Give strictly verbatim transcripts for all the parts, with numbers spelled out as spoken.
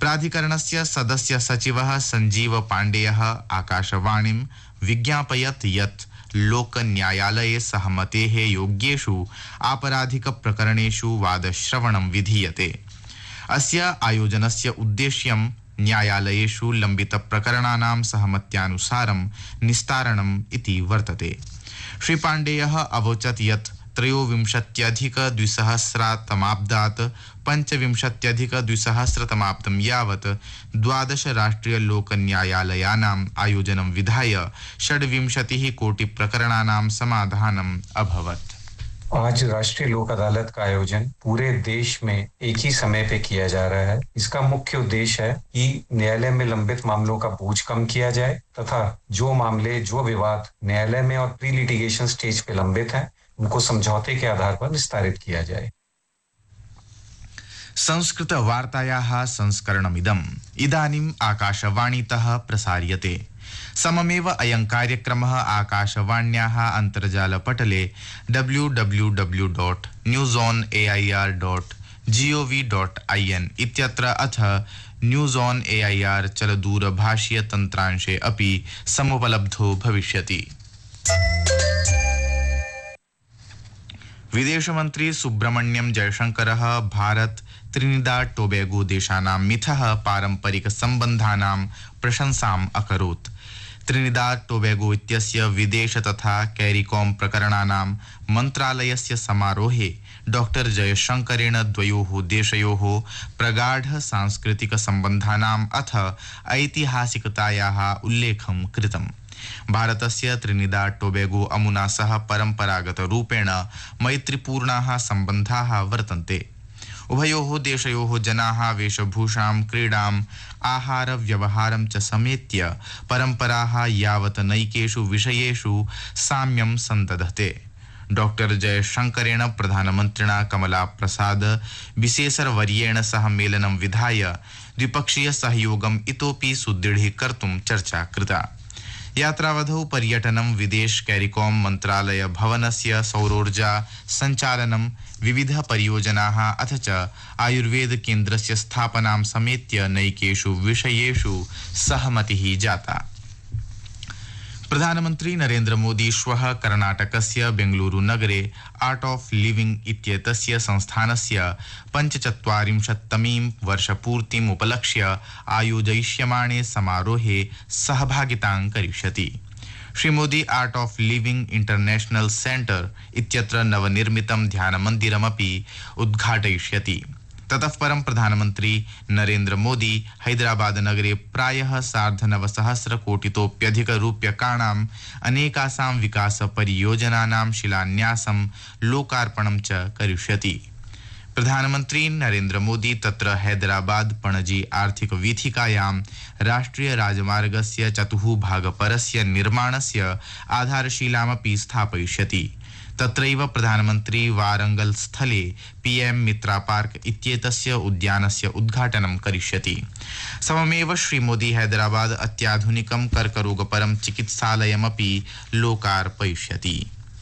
प्राधिकरणस्य सदस्य सचिवः संजीव पाण्डेयः आकाशवाणीं विज्ञापयत् यत् लोकन्यायालये सहमतेः योग्येषु आपराधिकप्रकरणेषु वादश्रवणं विधीयते। अस्य आयोजनस्य उद्देश्यं न्यायालयेषु लम्बितप्रकरणानां सहमत्यानुसारं निस्तारणम् इति वर्तते। श्री पाण्डेयः अवोचत् यत् त्रयोविंशत्यधिकद्विसहस्रतमाब्दात् पञ्चविंशत्यधिकद्विसहस्रतमाब्दं यावत् द्वादश राष्ट्रियलोकन्यायालयानाम् आयोजनं विधाय षड्विंशतिः कोटिप्रकरणानां समाधानम् अभवत्। आज राष्ट्रीय लोक अदालत का आयोजन पूरे देश में एक ही समय पे किया जा रहा है। इसका मुख्य उद्देश्य है कि न्यायालय में लंबित मामलों का बोझ कम किया जाए तथा जो मामले जो विवाद न्यायालय में और प्री लिटिगेशन स्टेज पे लंबित हैं उनको समझौते के आधार पर निस्तारित किया जाए। संस्कृत वार्तायाः संस्करणमिदम् इदानीम् आकाशवाणीतः प्रसार्यते। सममेव अयं कार्यक्रमः आकाशवाण्याः अन्तर्जालपटले W W W dot news on A I R dot G O V dot I N इत्यत्र अथ news on A I R चलदूरभाषीय तन्त्रांशे अपि समुपलब्धो भविष्यति। विदेशमन्त्री सुब्रह्मण्यम जयशंकरः भारत त्रिनिदाद टोबैगो देशानां मिथः पारम्परिक सम्बन्धानां प्रशंसाम् अकरोत्। त्रिनिदाद टोबैगो इत्यस्य विदेश तथा कैरिकॉम प्रकरणानां मन्त्रालयस्य समारोहे डॉक्टर जयशंकरेण द्वयोः देशयोः प्रगाढ सांस्कृतिक सम्बन्धानाम् अथ ऐतिहासिकतायाः उल्लेखं कृतम्। भारतस्य त्रिनिदाद टोबैगो अमुना सह परम्परागत रूपेण मैत्रीपूर्णाः सम्बन्धाः वर्तन्ते। उभयोः देशयोः जनाः वेशभूषां क्रीडाम् आहार व्यवहारं च समेत्य परम्पराः यावत् नैकेषु विषयेषु साम्यं सन्दधते। डॉक्टर जयशंकरेण प्रधानमन्त्रिणा कमला प्रसाद विशेषरवर्येण सह मेलनं विधाय द्विपक्षीय सहयोगम् इतोपि सुदृढीकर्तुं चर्चा कृता। यात्रावधौ पर्यटनं विदेश कैरिकॉम मन्त्रालय भवनस्य सौरोर्जा संचालनं विविध परियोजनाः अथ च आयुर्वेद केन्द्रस्य स्थापनां समेत्य नैकेषु विषयेषु सहमतिः जाता। प्रधानमन्त्री नरेन्द्र मोदी श्वः कर्णाटकस्य बेंगलुरु नगरे आर्ट ऑफ लिविंग इत्येतस्य संस्थानस्य पञ्चचत्वारिंशत्तमीं वर्षपूर्तिम् उपलक्ष्य आयोजयिष्यमाणे समारोहे सहभागितां करिष्यति। Shri Modi art of living international centre इत्यत्र नवनिर्मितं ध्यानमन्दिरमपि उद्घाटयिष्यति। ततः परं प्रधानमन्त्री नरेन्द्र मोदी हैदराबाद नगरे प्रायः सार्धनवसहस्र कोटितोप्यधिक रूप्यकाणाम् अनेकासां विकास परियोजनानां शिलान्यासं लोकार्पणं च करिष्यति। प्रधानमन्त्री नरेन्द्र मोदी तत्र हैदराबाद पणजी आर्थिक वीथिकायां राष्ट्रिय राजमार्गस्य चतुः भागपरस्य निर्माणस्य आधारशिलामपि स्थापयिष्यति। तत्रैव प्रधानमन्त्री वारंगल स्थले पीएम मित्रा पार्क इत्येतस्य उद्यानस्य उद्घाटनं करिष्यति। सममेव श्री मोदी हैदराबाद अत्याधुनिकं कर्करोगपरं चिकित्सालयमपि लोकार्पयिष्यति।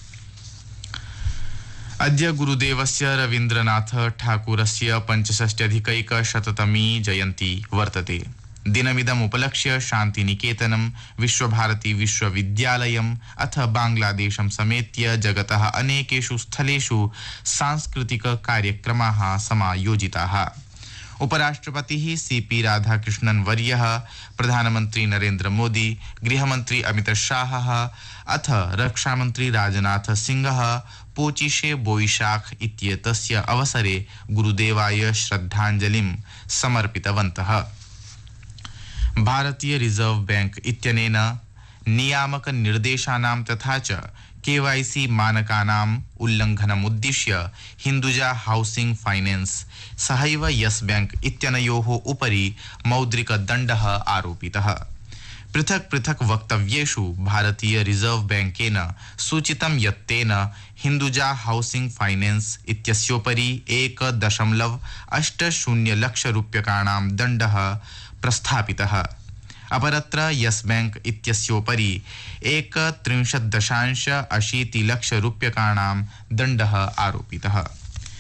अद्य गुरुदेवस्य रवीन्द्रनाथ ठाकुरस्य पञ्चषष्ट्यधिकैकशततमी जयन्ती वर्तते। दिनमिदम् उपलक्ष्य शान्तिनिकेतनं विश्वभारती विश्वविद्यालयम् अथ बांग्लादेशं समेत्य जगतः अनेकेषु स्थलेषु सांस्कृतिक कार्यक्रमाः समायोजिताः। उपराष्ट्रपतिः सीपी राधाकृष्णन् वर्यः, प्रधानमन्त्री नरेन्द्र मोदी, गृहमन्त्री अमित शाहः अथ रक्षामन्त्री राजनाथ सिंहः पोचिशे बोईशाख इत्येतस्य अवसरे गुरुदेवाय श्रद्धाञ्जलिं समर्पितवन्तः। भारतीय रिजर्व बैंक इत्यनेन नियामक निर्देशानां तथा च केवाईसी मानकानाम् उल्लङ्घनमुद्दिश्य हिन्दुजा हाउसिंग फाइनेंस सहैव यस बैंक इत्यनयोः उपरि मौद्रिकदण्डः आरोपितः। पृथक् पृथक् वक्तव्येषु भारतीय रिजर्व बैंकेन सूचितं यत् तेन हिन्दुजा हाउसिंग फाइनेंस इत्यस्योपरि एक दशमलव अष्ट शून्य लक्ष रूप्यकाणां दण्डः प्रस्थापितः। अपरत्र यस बैंक इत्यस्योपरि एक त्रिंशत् दशांश अशीति लक्ष रूप्यकाणां दण्डः आरोपितः।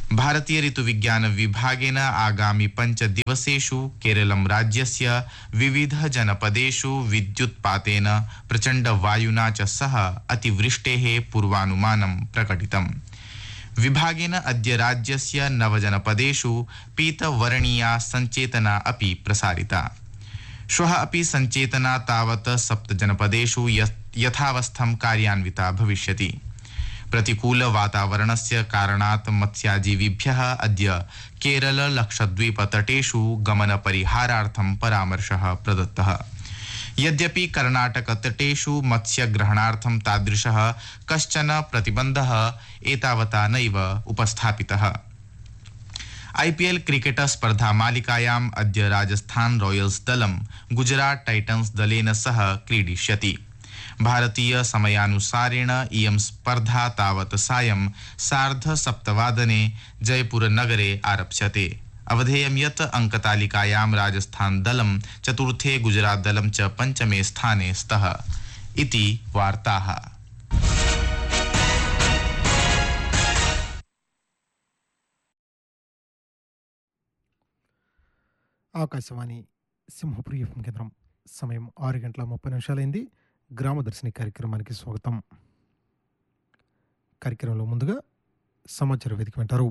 भारतीय ऋतुविज्ञान विभागेन आगामि पञ्चदिवसेषु केरलं राज्यस्य विविध जनपदेषु विद्युत्पातेन प्रचण्डवायुना च सह अतिवृष्टेः पूर्वानुमानं प्रकटितम्। विभागेन अद्य राज्यस्य नवजनपदेषु पीतवर्णीया सञ्चेतना अपि प्रसारिता। श्वः अपि सञ्चेतना तावत् सप्तजनपदेषु यथावस्थं कार्यान्विता भविष्यति। प्रतिकूल वातावरणस्य कारणात् मत्स्याजीविभ्यः अद्य केरल लक्षद्वीप तटेषु गमनपरिहारार्थं परामर्शः प्रदत्तः। यद्यपि कर्णाटक तटेषु मत्स्यग्रहणार्थं तादृशः कश्चन प्रतिबन्धः एतावता नैव उपस्थापितः। आईपीएल क्रिकेट स्पर्धा मालिकायाम् अद्य राजस्थान रॉयल्स दलं गुजरात टाइटन्स दलेन सह क्रीडिष्यति। भारतीय समयानुसारेण इयं स्पर्धा तावत् सायं सार्धसप्तवादने जयपुर नगरे आरप्स्यते। अवधेयं यत् अंकतालिकायां राजस्थान दलं चतुर्थे गुजरात दलं च पञ्चमे स्थाने स्तः इति वार्ताः। ఆకాశవాణి సింహపురి ఎఫ్ఎం కేంద్రం సమయం ఆరు గంటల ముప్పై నిమిషాలైంది. గ్రామదర్శిని కార్యక్రమానికి స్వాగతం. కార్యక్రమంలో ముందుగా సమాచార వేదిక వింటారు.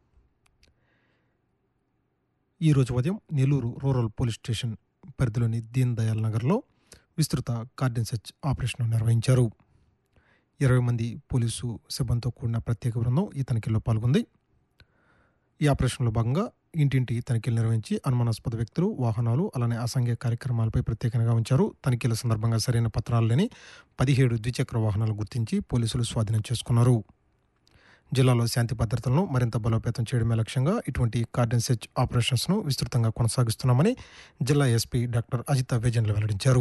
ఈరోజు ఉదయం నెల్లూరు రూరల్ పోలీస్ స్టేషన్ పరిధిలోని దీన్ దయాల్ నగర్లో విస్తృత కార్డన్ సెర్చ్ ఆపరేషన్ నిర్వహించారు. ఇరవై మంది పోలీసు సిబ్బందితో కూడిన ప్రత్యేక బృందం ఈ తనిఖీల్లో పాల్గొంది. ఈ ఆపరేషన్లో భాగంగా ఇంటింటి తనిఖీలు నిర్వహించి అనుమానాస్పద వ్యక్తులు, వాహనాలు, అలానే అసాంఘిక కార్యక్రమాలపై ప్రత్యేకంగా ఉంచారు. తనిఖీల సందర్భంగా సరైన పత్రాలు లేని పదిహేడు ద్విచక్ర వాహనాలు గుర్తించి పోలీసులు స్వాధీనం చేసుకున్నారు. జిల్లాలో శాంతి భద్రతలను మరింత బలోపేతం చేయడమే లక్ష్యంగా ఇటువంటి కార్డన్ సెర్చ్ ఆపరేషన్స్ను విస్తృతంగా కొనసాగిస్తున్నామని జిల్లా ఎస్పీ డాక్టర్ అజిత వేజన్లు వెల్లడించారు.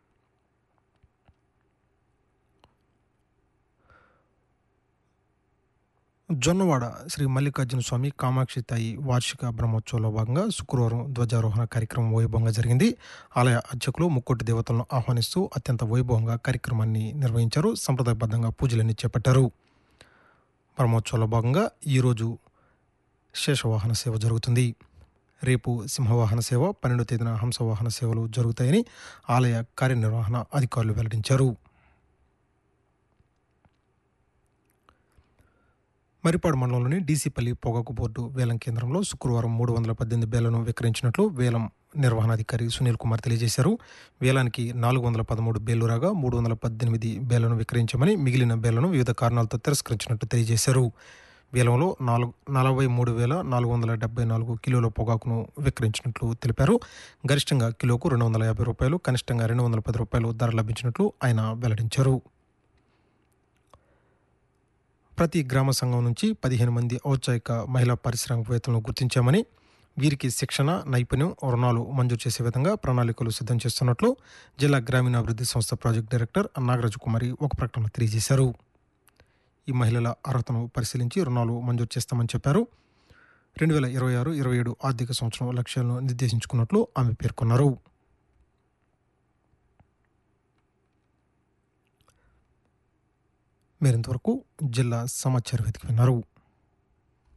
జొన్నవాడ శ్రీ మల్లికార్జున స్వామి కామాక్షి తాయి వార్షిక బ్రహ్మోత్సవంలో భాగంగా శుక్రవారం ధ్వజారోహణ కార్యక్రమం వైభవంగా జరిగింది. ఆలయ అర్చకులు ముక్కోటి దేవతలను ఆహ్వానిస్తూ అత్యంత వైభవంగా కార్యక్రమాన్ని నిర్వహించారు. సంప్రదాయబద్ధంగా పూజలన్నీ చేపట్టారు. బ్రహ్మోత్సవంలో భాగంగా ఈరోజు శేషవాహన సేవ జరుగుతుంది. రేపు సింహవాహన సేవ, పన్నెండో తేదీన హంసవాహన సేవలు జరుగుతాయని ఆలయ కార్యనిర్వహణ అధికారులు వెల్లడించారు. మరిపాడు మండలంలోని డీసీపల్లి పొగాకు బోర్డు వేలం కేంద్రంలో శుక్రవారం మూడు వందల పద్దెనిమిది బేలను విక్రయించినట్లు వేలం నిర్వహణాధికారి సునీల్ కుమార్ తెలియజేశారు. వేలానికి నాలుగు వందల పదమూడు బేలు రాగా మూడు వందల పద్దెనిమిది బేలను విక్రయించమని, మిగిలిన బేలను వివిధ కారణాలతో తిరస్కరించినట్టు తెలియజేశారు. వేలంలో నాలుగు నలభై మూడు వేల నాలుగు వందల డెబ్బై నాలుగు కిలోల పొగాకును విక్రయించినట్లు తెలిపారు. గరిష్టంగా కిలోకు రెండు వందల యాభై రూపాయలు, కనిష్టంగా రెండు వందల పది రూపాయలు ధర లభించినట్లు ఆయన వెల్లడించారు. ప్రతి గ్రామ సంఘం నుంచి పదిహేను మంది ఔత్సాహిక మహిళా పారిశ్రామికవేత్తలను గుర్తించామని, వీరికి శిక్షణ, నైపుణ్యం, రుణాలు మంజూరు చేసే విధంగా ప్రణాళికలు సిద్ధం చేస్తున్నట్లు జిల్లా గ్రామీణాభివృద్ధి సంస్థ ప్రాజెక్టు డైరెక్టర్ నాగరాజు కుమారి ఒక ప్రకటనలో తెలియజేశారు. ఈ మహిళల అర్హతను పరిశీలించి రుణాలు మంజూరు చేస్తామని చెప్పారు. రెండు వేల ఇరవై ఆరు ఇరవై ఏడు ఆర్థిక సంవత్సరం లక్ష్యాలను నిర్దేశించుకున్నట్లు ఆమె పేర్కొన్నారు. మీరింతవరకు జిల్లా సమాచార వేదిక విన్నారు.